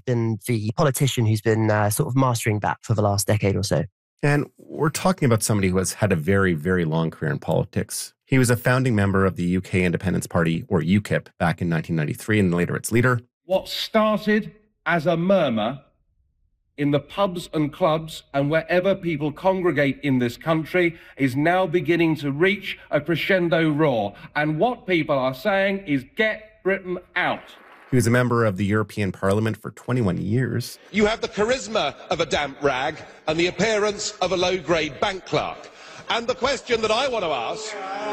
been the politician who's been sort of mastering that for the last decade or so. And we're talking about somebody who has had a very, very long career in politics. He was a founding member of the UK Independence Party, or UKIP, back in 1993, and later its leader. What started as a murmur in the pubs and clubs and wherever people congregate in this country is now beginning to reach a crescendo roar. And what people are saying is, get Britain out. He was a member of the European Parliament for 21 years. You have the charisma of a damp rag and the appearance of a low-grade bank clerk. And the question that I want to ask,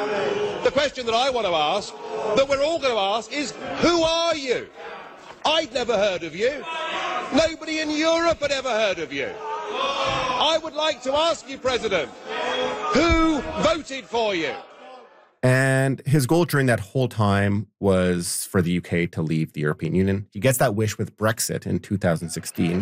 that we're all going to ask is, who are you? I'd never heard of you. Nobody in Europe had ever heard of you. I would like to ask you, President, who voted for you? And his goal during that whole time was for the UK to leave the European Union. He gets that wish with Brexit in 2016.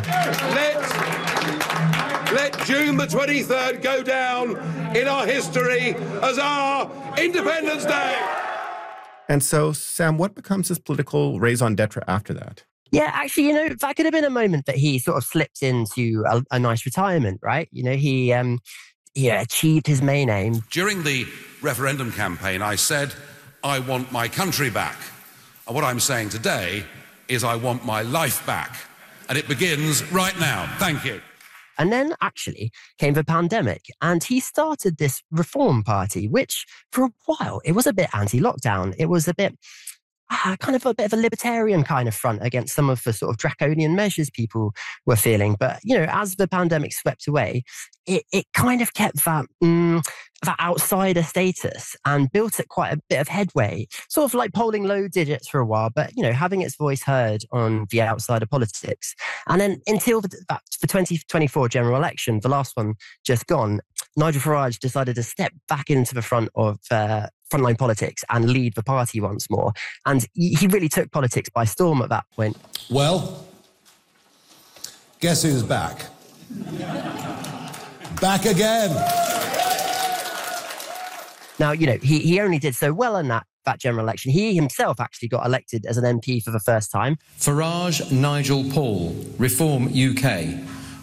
Let June the 23rd go down in our history as our Independence Day. And so, Sam, what becomes his political raison d'etre after that? Yeah, actually, that could have been a moment that he sort of slipped into a nice retirement, right? He achieved his main aim. During the referendum campaign, I said, I want my country back. And what I'm saying today is I want my life back. And it begins right now. Thank you. And then actually came the pandemic, and he started this Reform Party, which for a while, it was a bit anti-lockdown. It was a bit kind of a bit of a libertarian kind of front against some of the sort of draconian measures people were feeling. But, as the pandemic swept away, it kind of kept that outsider status and built it quite a bit of headway, sort of like polling low digits for a while, but, having its voice heard on the outsider politics. And then until the 2024 general election, the last one just gone, Nigel Farage decided to step back into the front of frontline politics and lead the party once more. And he really took politics by storm at that point. Well, guess who's back? Back again. Now, he only did so well in that general election. He himself actually got elected as an MP for the first time. Farage Nigel Paul, Reform UK,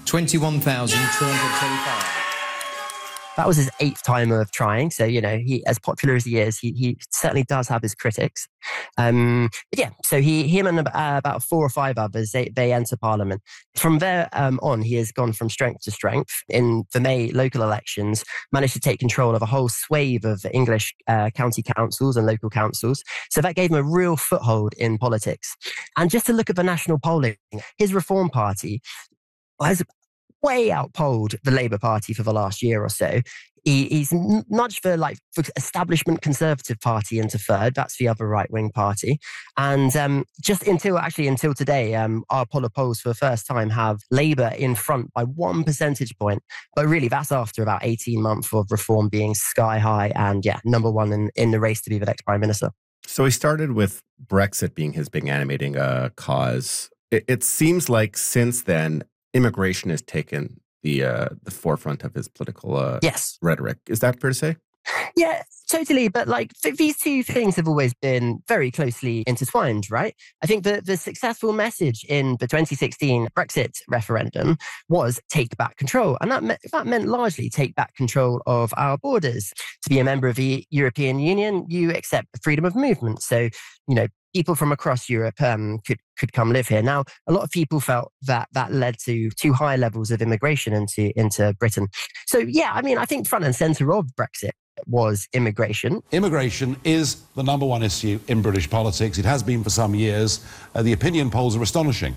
21,225. That was his 8th time of trying. So, he, as popular as he is, he certainly does have his critics. But yeah, so him and about 4 or 5 others, they enter Parliament. From there on, he has gone from strength to strength. In the May local elections, managed to take control of a whole swathe of English county councils and local councils. So that gave him a real foothold in politics. And just to look at the national polling, his Reform Party has way outpolled the Labour Party for the last year or so. He's nudged the establishment Conservative Party into third. That's the other right-wing party. And just until today, our Apollo polls for the first time have Labour in front by 1 percentage point. But really, that's after about 18 months of Reform being sky high and, number one in the race to be the next Prime Minister. So he started with Brexit being his big animating cause. It seems like since then, immigration has taken the forefront of his political rhetoric. Is that fair to say? Yeah, totally. But these two things have always been very closely intertwined, right? I think the successful message in the 2016 Brexit referendum was take back control. And that meant largely take back control of our borders. To be a member of the European Union, you accept the freedom of movement. So, people from across Europe could come live here. Now, a lot of people felt that led to too high levels of immigration into Britain. So, I think front and centre of Brexit was immigration. Immigration is the number one issue in British politics. It has been for some years. The opinion polls are astonishing.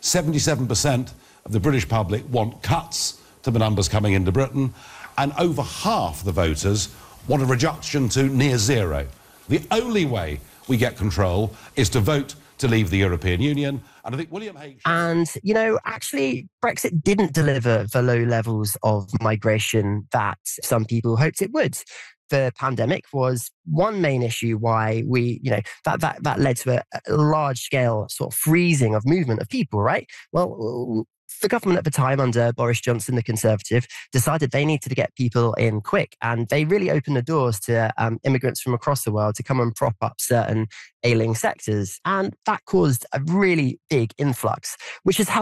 77% of the British public want cuts to the numbers coming into Britain, and over half the voters want a reduction to near zero. The only way we get control is to vote to leave the European Union. And I think William H. And, actually, Brexit didn't deliver the low levels of migration that some people hoped it would. The pandemic was one main issue why that led to a large-scale sort of freezing of movement of people, right? Well, the government at the time, under Boris Johnson, the Conservative, decided they needed to get people in quick. And they really opened the doors to immigrants from across the world to come and prop up certain ailing sectors. And that caused a really big influx, which has helped